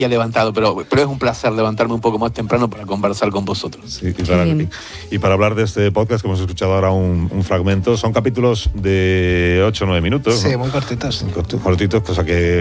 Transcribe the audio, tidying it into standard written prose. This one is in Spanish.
levantado, pero es un placer levantarme un poco más temprano para conversar con vosotros. Sí, y para hablar de este podcast que hemos escuchado ahora un fragmento, son capítulos de 8 o 9 minutos. Sí, ¿no? muy cortitos. Cortitos, cosa que